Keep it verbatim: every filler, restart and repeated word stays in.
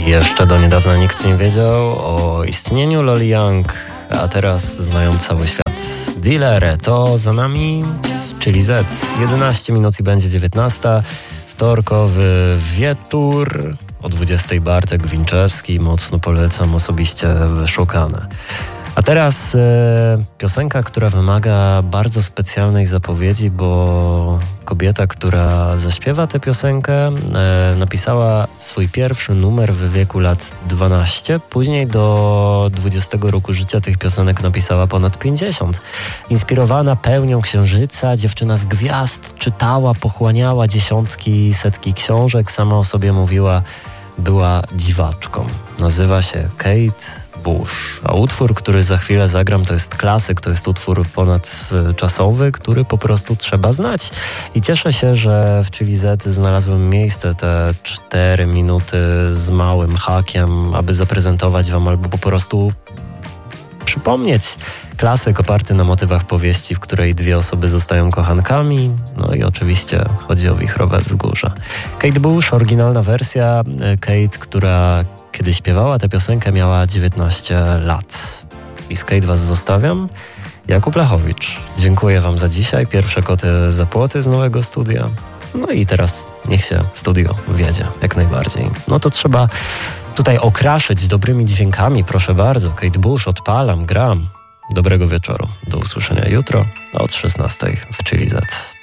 Jeszcze do niedawna nikt nie wiedział o istnieniu Loli Young, a teraz znają cały świat. Dealer to za nami, czyli Z. jedenaście minut i będzie dziewiętnasta. Wtorkowy wieczór. O dwudziestej Bartek Winczewski. Mocno polecam, osobiście wyszukane. A teraz e, piosenka, która wymaga bardzo specjalnej zapowiedzi, bo kobieta, która zaśpiewa tę piosenkę, e, napisała swój pierwszy numer w wieku lat dwunastu. Później do dwudziestego roku życia tych piosenek napisała ponad pięćdziesiąt. Inspirowana pełnią księżyca, dziewczyna z gwiazd czytała, pochłaniała dziesiątki, setki książek. Sama o sobie mówiła, była dziwaczką. Nazywa się Kate Bush. A utwór, który za chwilę zagram, to jest klasyk, to jest utwór ponadczasowy, który po prostu trzeba znać. I cieszę się, że w Chili Z znalazłem miejsce, te cztery minuty z małym hakiem, aby zaprezentować wam albo po prostu przypomnieć klasyk oparty na motywach powieści, w której dwie osoby zostają kochankami. No i oczywiście chodzi o wichrowe wzgórze. Kate Bush, oryginalna wersja. Kate, która kiedy śpiewała tę piosenkę, miała dziewiętnaście lat. I z Kate was zostawiam. Jakub Lechowicz, dziękuję wam za dzisiaj. Pierwsze koty za płoty z nowego studia. No i teraz niech się studio wiedzie, jak najbardziej. No to trzeba tutaj okraszyć dobrymi dźwiękami, proszę bardzo. Kate Bush, odpalam, gram. Dobrego wieczoru. Do usłyszenia jutro od szesnastej w Chili Z.